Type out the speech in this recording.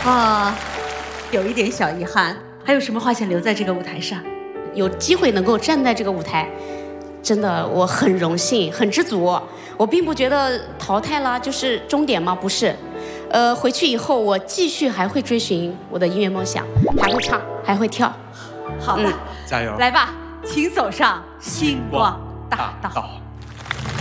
啊，有一点小遗憾。还有什么话想留在这个舞台上？ 有机会能够站在这个舞台，真的我很荣幸，很知足。我并不觉得淘汰了就是终点吗？不是。回去以后我继续还会追寻我的音乐梦想，还会唱，还会跳。 好的， 加油！ 来吧，请走上星光大道。